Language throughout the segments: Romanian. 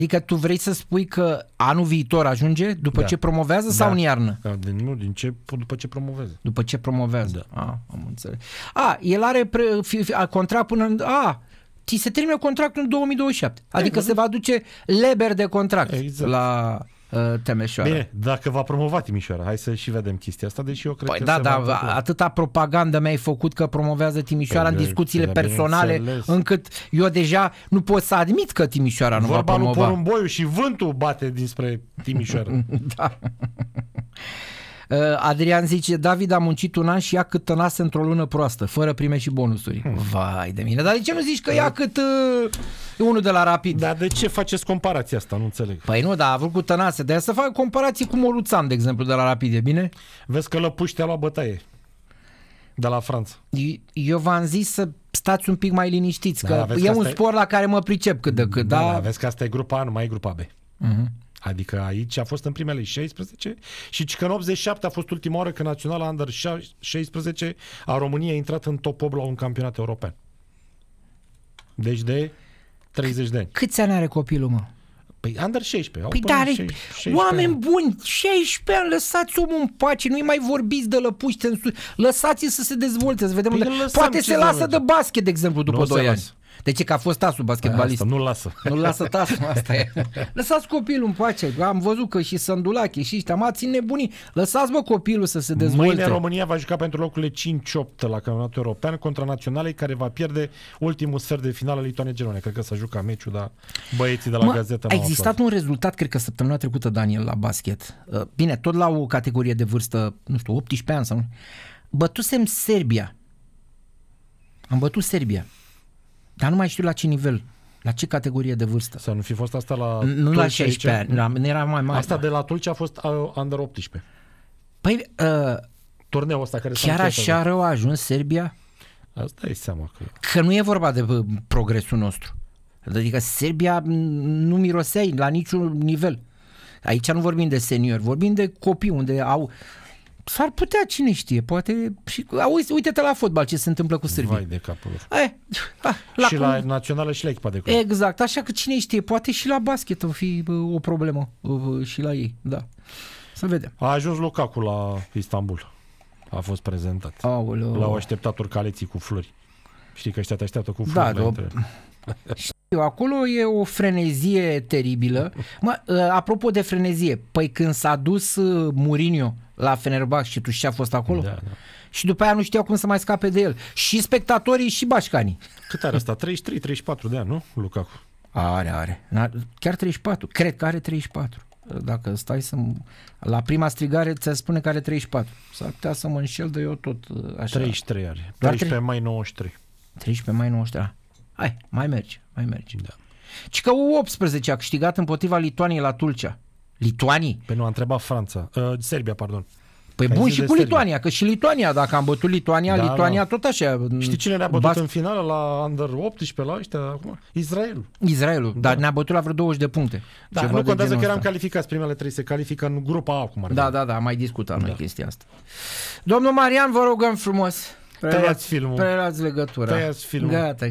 Adică tu vrei să spui că anul viitor ajunge după ce promovează sau în iarnă? Nu, după ce promovează. După ce promovează. Da. Am înțeles. El are contract până în... ți se termină contractul în 2027. Adică se va duce leber de contract la Timișoara. Bine, dacă va promova Timișoara, hai să și vedem chestia asta, deși eu cred că atâta propagandă mi-ai făcut că promovează Timișoara în discuțiile personale, încât eu deja nu pot să admit că Timișoara nu va promova. Vorba lui Porumboiu și vântul bate dinspre Timișoara. Da. Adrian zice, David a muncit un an și ia cât tănase într-o lună proastă, fără prime și bonusuri. Vai de mine, dar de ce nu zici că ia cât unul de la Rapid? Dar de ce faceți comparația asta? Nu înțeleg. Păi nu, dar a vrut cu tănase, de să fac comparații cu Moluțan, de exemplu, de la Rapid, e bine? Vezi că Lăpuști a luat bătaie de la Franța. Eu v-am zis să stați un pic mai liniștiți, că e un sport la care mă pricep cât de cât. Da, vezi că asta e grupa A, nu mai e grupa B. Adică aici a fost în primele 16 și că în 87 a fost ultima oară când Naționala Under 16 a României a intrat în top 8 la un campionat european. Deci de 30 de ani. Câți ani are copilul, mă? Păi Under 16. Păi tare, oameni buni, 16 ani, lăsați omul în pace, nu-i mai vorbiți de Lăpuști în sus, lăsați-i să se dezvolte, să vedem unde. Poate se lasă de basket, de exemplu, după 2 ani. De ce? Că a fost tasul basketbalist. Nu-l lasă. Nu-l lasă tasul, asta e. Lăsați copilul în pace. Am văzut că și Sândulache și ăștia m-a țin nebunii. Lăsați, bă, copilul să se dezvolte. Mâine România va juca pentru locurile 5-8 la campionatul european contra Naționalei, care va pierde ultimul sfert de finală Lituania-Germania. Cred că s-a jucat meciul, dar băieții de la gazetă a existat un rezultat, cred că săptămâna trecută, Daniel, la basket. Bine, tot la o categorie de vârstă, nu știu, 18 ani sau nu. Bătusem Serbia. Am bătut Serbia. Dar nu mai știu la ce nivel, la ce categorie de vârstă. Să nu fi fost asta la... Nu la 16 ani, era mai mare. Asta de la Tulcea a fost Under 18. Păi, turneul ăsta care chiar așa rău a ajuns Serbia? Asta e seama că nu e vorba de progresul nostru. Adică Serbia nu mirosea la niciun nivel. Aici nu vorbim de seniori, vorbim de copii unde au... S-ar putea, cine știe, poate... Și, uite-te la fotbal ce se întâmplă cu Serbia. Vai de capul. Și la națională și la echipa de club. Exact, așa că cine știe, poate și la basket o fi o problemă și la ei, da. Să vedem. A ajuns Lukaku la Istanbul. A fost prezentat. Aoleu. L-au așteptat urcaleții cu flori. Știi că ăștia te așteaptă cu flori. Știu, acolo e o frenezie teribilă. Apropo de frenezie, păi când s-a dus Mourinho la Fenerbahce, tu știi ce a fost acolo? Da. Și după aia nu știau cum să mai scape de el. Și spectatorii și bașcanii. Cât are asta? 33-34 de ani, nu? Lukaku. Are. Chiar 34. Cred că are 34. Dacă stai la prima strigare ți-a spune că are 34. S-ar putea să mă înșel de eu tot așa. 33 are. 13 mai 93. 13 mai 93. Hai, mai merge. Da. Și că U18 a câștigat împotriva Lituaniei la Tulcea. Lituanii? Păi nu, a întrebat Serbia, pardon. Păi bun, și cu Lituania, că și Lituania, dacă am bătut Lituania tot așa. Știi cine ne-a bătut în finală la Under 18 la ăștia acum? Israelul, dar ne-a bătut la vreo 20 de puncte. Da, nu contează că eram calificați, primele 3 se califică în grupa A acum. Da, am mai discutat noi chestia asta. Domnul Marian, vă rugăm frumos. Tăiați filmul. Preluați legătura. Tăiați filmul. Gata.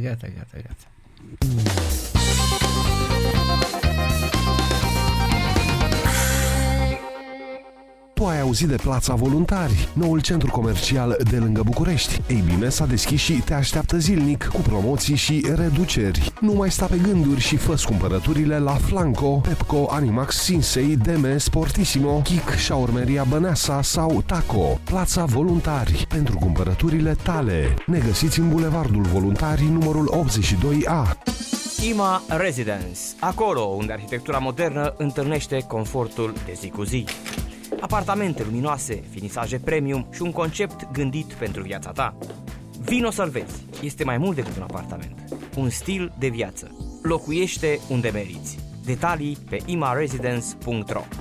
Tu ai auzit de Plața Voluntari, noul centru comercial de lângă București. Ei bine, s-a deschis și te așteaptă zilnic cu promoții și reduceri. Nu mai sta pe gânduri și fă-ți cumpărăturile la Flanco, Pepco, Animax, Sinsei, Deme, Sportissimo, Kik, Șaurmeria Băneasa sau Taco. Plața Voluntari, pentru cumpărăturile tale. Ne găsiți în Bulevardul Voluntari, numărul 82A. IMA Residence, acolo unde arhitectura modernă întâlnește confortul de zi cu zi. Apartamente luminoase, finisaje premium și un concept gândit pentru viața ta. Vino să-l vezi. Este mai mult decât un apartament. Un stil de viață. Locuiește unde meriți. Detalii pe imaresidence.ro.